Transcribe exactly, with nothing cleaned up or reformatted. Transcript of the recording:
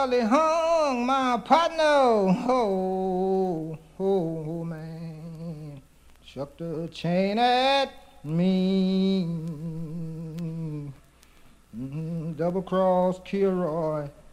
Charlie hung my partner. Oh, oh, man. Chucked a chain at me. Mm, double cross Kilroy.